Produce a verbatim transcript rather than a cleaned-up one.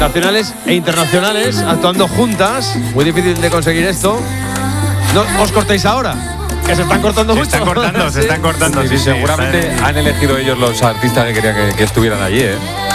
nacionales e internacionales actuando juntas. Muy difícil de conseguir esto. No os cortéis ahora, que se están cortando se mucho. están cortando, sí. se están cortando. Sí, Sí, sí, seguramente sí. han elegido ellos los artistas que querían que, que estuvieran allí, ¿eh?